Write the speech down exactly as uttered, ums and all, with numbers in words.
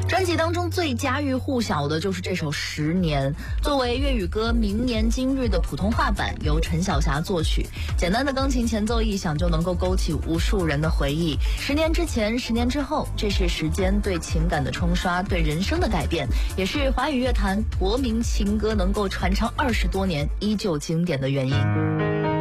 专辑当中最家喻户晓的就是这首《十年》，作为粤语歌《明年今日》的普通话版，由陈小霞作曲。简单的钢琴前奏一响，就能够勾起无数人的回忆。十年之前，十年之后，这是时间对情感的冲刷，对人生的改变，也是华语乐坛国民情歌能够传唱二十多年依旧经典的原因。